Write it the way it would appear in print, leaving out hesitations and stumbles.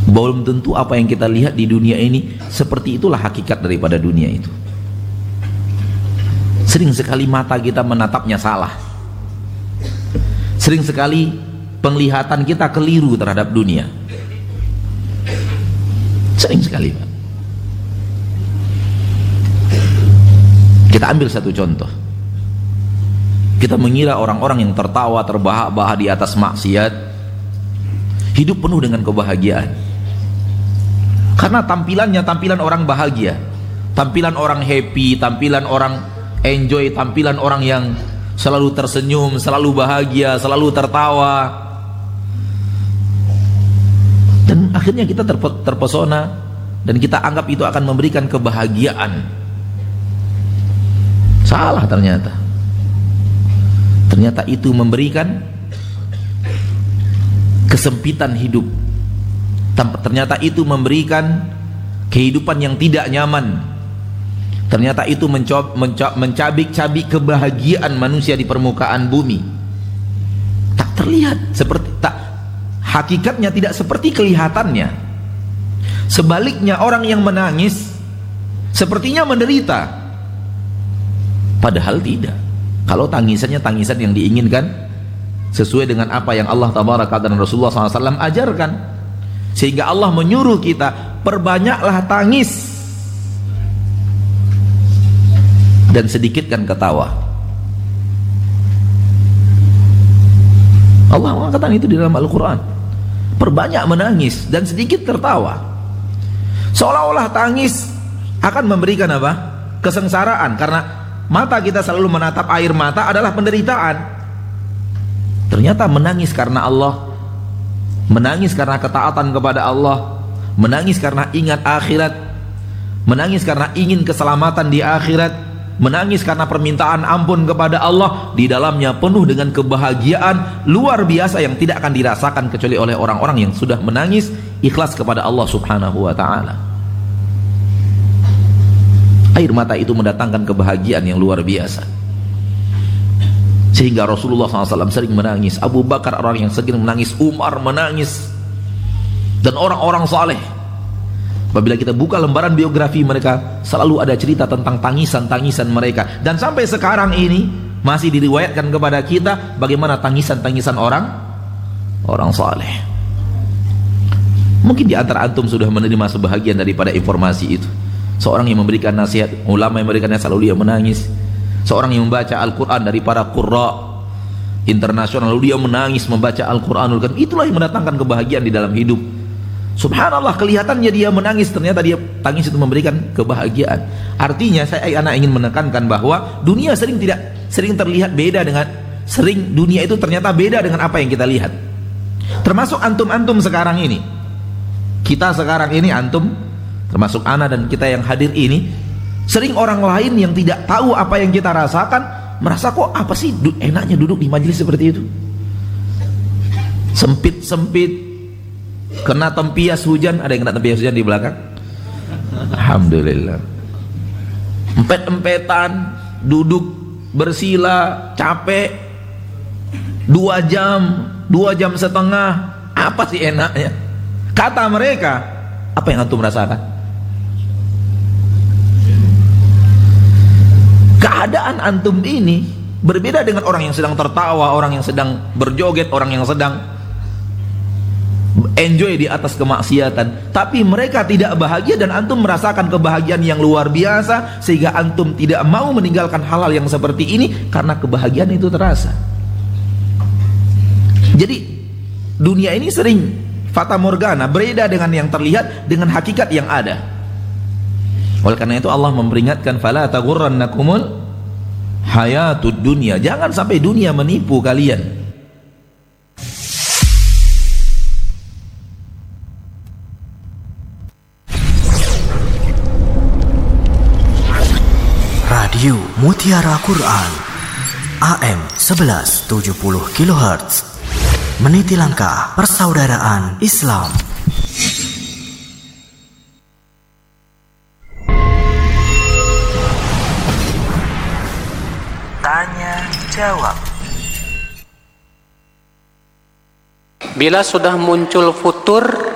Belum tentu apa yang kita lihat di dunia ini seperti itulah hakikat daripada dunia itu. Sering sekali mata kita menatapnya salah. Sering sekali penglihatan kita keliru terhadap dunia. Sering sekali, Pak. Kita ambil satu contoh. Kita mengira orang-orang yang tertawa terbahak-bahak di atas maksiat hidup penuh dengan kebahagiaan, karena tampilannya tampilan orang bahagia, tampilan orang happy, tampilan orang enjoy, tampilan orang yang selalu tersenyum, selalu bahagia, selalu tertawa. Dan akhirnya kita terpesona dan kita anggap itu akan memberikan kebahagiaan. Salah ternyata. Ternyata itu memberikan kesempitan hidup. Ternyata itu memberikan kehidupan yang tidak nyaman. Ternyata itu mencabik-cabik kebahagiaan manusia di permukaan bumi. Tak terlihat seperti, tak, hakikatnya tidak seperti kelihatannya. Sebaliknya orang yang menangis sepertinya menderita, padahal tidak. Kalau tangisannya tangisan yang diinginkan sesuai dengan apa yang Allah Tabaraka dan Rasulullah SAW ajarkan, sehingga Allah menyuruh kita perbanyaklah tangis dan sedikitkan ketawa. Allah mengatakan itu di dalam Al-Quran. Perbanyak menangis dan sedikit tertawa. Seolah-olah tangis akan memberikan apa? Kesengsaraan, karena mata kita selalu menatap air mata adalah penderitaan. Ternyata menangis karena Allah, menangis karena ketaatan kepada Allah, menangis karena ingat akhirat, menangis karena ingin keselamatan di akhirat, menangis karena permintaan ampun kepada Allah, di dalamnya penuh dengan kebahagiaan luar biasa yang tidak akan dirasakan kecuali oleh orang-orang yang sudah menangis ikhlas kepada Allah Subhanahu wa ta'ala. Air mata itu mendatangkan kebahagiaan yang luar biasa, sehingga Rasulullah SAW sering menangis, Abu Bakar orang yang sering menangis, Umar menangis, dan orang-orang saleh. Apabila kita buka lembaran biografi mereka, selalu ada cerita tentang tangisan-tangisan mereka, dan sampai sekarang ini masih diriwayatkan kepada kita bagaimana tangisan-tangisan orang saleh. Mungkin di antara antum sudah menerima sebahagian daripada informasi itu. Seorang yang memberikan nasihat, ulama yang memberikan nasihat, lalu dia menangis. Seorang yang membaca Al-Quran dari para qurra internasional, lalu dia menangis membaca Al-Quranul Karim. Itulah yang mendatangkan kebahagiaan di dalam hidup. Subhanallah, kelihatannya dia menangis, ternyata dia tangis itu memberikan kebahagiaan. Artinya anak ingin menekankan bahwa dunia sering terlihat beda dengan, dunia itu ternyata beda dengan apa yang kita lihat. Termasuk antum-antum sekarang ini. Kita sekarang ini, antum, termasuk ana dan kita yang hadir ini, sering orang lain yang tidak tahu apa yang kita rasakan merasa, kok apa sih enaknya duduk di majelis seperti itu, sempit-sempit, kena tempias hujan. Ada yang kena tempias hujan di belakang? Alhamdulillah. Empet-empetan, duduk bersila, capek 2 jam setengah. Apa sih enaknya? Kata mereka. Apa yang antum rasakan? Keadaan antum ini berbeda dengan orang yang sedang tertawa, orang yang sedang berjoget, orang yang sedang enjoy di atas kemaksiatan. Tapi mereka tidak bahagia dan antum merasakan kebahagiaan yang luar biasa, sehingga antum tidak mau meninggalkan hal-hal yang seperti ini karena kebahagiaan itu terasa. Jadi dunia ini sering fata morgana, berbeda dengan yang terlihat dengan hakikat yang ada. Oleh karena itu Allah memperingatkan, fala taghurrannakumul hayatud dunya, jangan sampai dunia menipu kalian. Radio Mutiara Quran AM 1170 kHz, meniti langkah persaudaraan Islam. Tanya jawab. Bila sudah muncul futur,